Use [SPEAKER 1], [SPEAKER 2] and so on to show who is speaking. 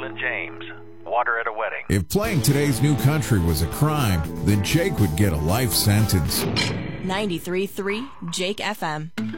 [SPEAKER 1] Waylon James, Water at a Wedding.
[SPEAKER 2] If playing today's new country was a crime, then Jake would get a life sentence.
[SPEAKER 3] 93.3 Jake FM.